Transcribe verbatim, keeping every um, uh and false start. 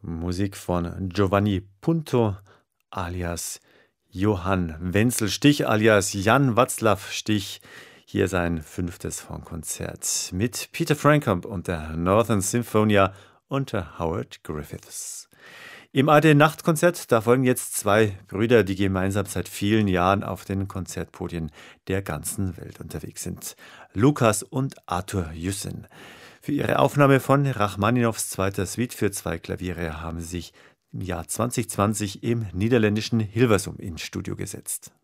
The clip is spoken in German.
Musik von Giovanni Punto alias Johann Wenzel Stich alias Jan Václav Stich. Hier sein fünftes Hornkonzert mit Peter Frampton und der Northern Symphonia unter Howard Griffiths. Im A R D-Nachtkonzert, da folgen jetzt zwei Brüder, die gemeinsam seit vielen Jahren auf den Konzertpodien der ganzen Welt unterwegs sind. Lukas und Arthur Jussen. Für ihre Aufnahme von Rachmaninows zweiter Suite für zwei Klaviere haben sie sich im Jahr zwanzig zwanzig im niederländischen Hilversum ins Studio gesetzt.